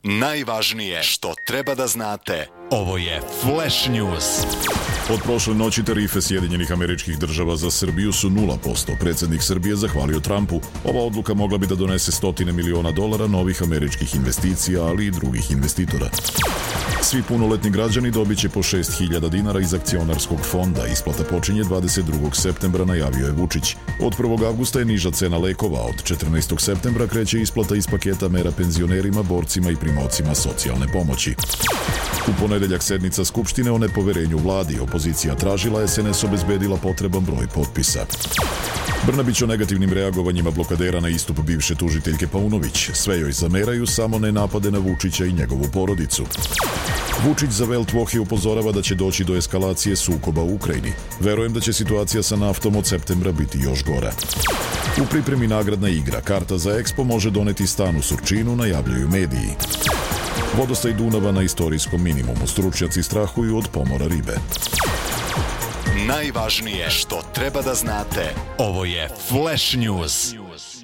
Najvažnije što treba da znate. Ovo je Flash News. Od prošle noći tarife Sjedinjenih Američkih Država za Srbiju su 0%. Predsjednik Srbije zahvalio Trumpu. Ova odluka mogla bi da donese $100 miliona novih američkih investicija, ali i drugih investitora. Svi punoletni građani dobit će po $6.000 iz akcionarskog fonda. Isplata počinje 22. septembra, najavio je Vučić. Od 1. avgusta je niža cena lekova. Od 14. septembra kreće isplata iz paketa mera penzionerima, borcima i primaocima socijalne pomoći. U ponedeljak sednica Skupštine o nepoverenju vladi. Opozicija tražila, SNS obezbedila potreban broj potpisa. Brnabić o negativnim reagovanjima blokadera na istup bivše tužiteljke Paunović. Sve joj zameraju, samo ne napade na Vučića i njegovu porodicu. Vučić za Welt Woche upozorava da će doći do eskalacije sukoba u Ukrajini. Verujem da će situacija sa naftom od septembra biti još gora. U pripremi nagradna igra. Karta za Expo može doneti stan u Surčinu, najavljuju mediji. Vodostaj Dunava na istorijskom minimumu. Stručnjaci strahuju od pomora ribe. Najvažnije što treba da znate. Ovo je Flash News.